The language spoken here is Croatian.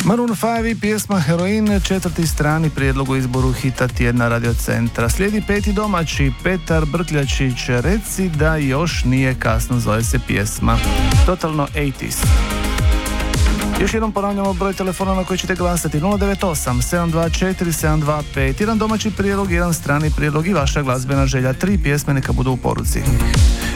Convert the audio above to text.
Maroon 5 i pjesma Heroin, četvrti strani prijedlog u izboru hita tjedna Radio Centra. Slijedi peti domaći, Petar Brkljačić, Reci da još nije kasno, zove se pjesma. Totalno 80s. Još jednom ponavljamo broj telefona na koji ćete glasati: 098 724 725. Jedan domaći prijedlog, jedan strani prijedlog i vaša glazbena želja. 3 pjesme neka budu u poruci.